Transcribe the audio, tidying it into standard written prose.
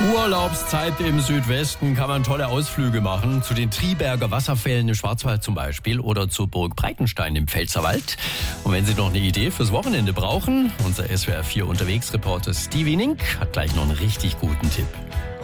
Urlaubszeit im Südwesten kann man tolle Ausflüge machen. Zu den Triberger Wasserfällen im Schwarzwald zum Beispiel oder zur Burg Breitenstein im Pfälzerwald. Und wenn Sie noch eine Idee fürs Wochenende brauchen, unser SWR 4 Unterwegsreporter Stevie Nink hat gleich noch einen richtig guten Tipp.